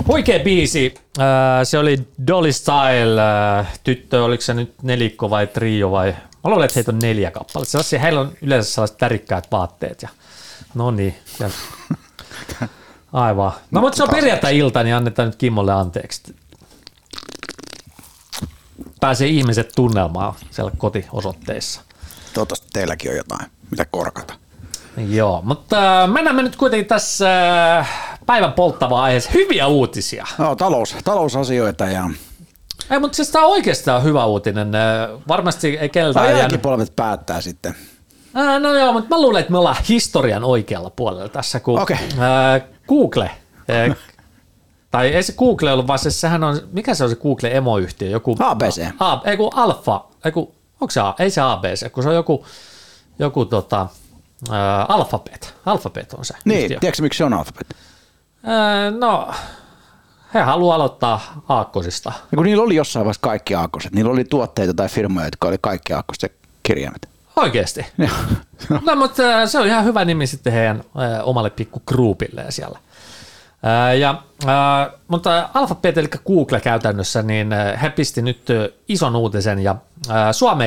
Huikea biisi. Se oli Dolly Style. Tyttö, oliko se nyt nelikko vai trio vai? Mä luulen, että heitä on 4 kappaletta. Heillä on yleensä sellaiset värikkäät vaatteet. Ja... No niin. Ja... Aivan. No mutta se on perjantai-ilta, niin annetaan nyt Kimmolle anteeksi. Pääsee ihmiset tunnelmaan siellä kotiosoitteissa. Toivottavasti teilläkin on jotain, mitä korkata. Joo, mutta mennään me nyt kuitenkin tässä päivän polttavaa aiheessa. Hyviä uutisia. No, talousasioita ja... Ei, mutta siis tämä on oikeastaan hyvä uutinen. Varmasti ei keltään... Jälkipolvet päättää sitten. No joo, mutta mä luulen, että me ollaan historian oikealla puolella tässä, kun Google... Tai ei se Google ollut, vaan sehän on... Mikä se on se Google-emoyhtiö? Joku... ABC. Ei kun Alfa. Onko se ei se ABC, kun se on joku Alphabet. Alphabet on se Niin, yhtiö. tiedätkö miksi se on Alphabet? No, he haluaa aloittaa aakkosista. Ja kun niillä oli jossain vaiheessa kaikki aakkoset, niillä oli tuotteita tai firmoja, jotka oli kaikki aakkoset kirjaimet. Oikeesti? No, mutta se on ihan hyvä nimi sitten heidän omalle pikku groupilleen siellä. Mutta Alphabet, eli Google käytännössä, niin he pisti nyt ison uutisen ja Suomeen